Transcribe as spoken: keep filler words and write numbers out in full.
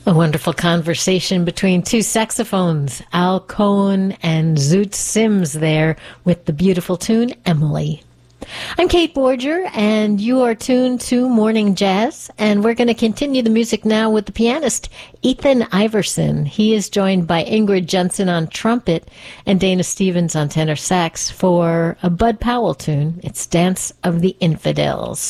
A wonderful conversation between two saxophones, Al Cohen and Zoot Sims there with the beautiful tune, Emily. I'm Kate Borger, and you are tuned to Morning Jazz, and we're going to continue the music now with the pianist Ethan Iverson. He is joined by Ingrid Jensen on trumpet and Dana Stevens on tenor sax for a Bud Powell tune. It's Dance of the Infidels.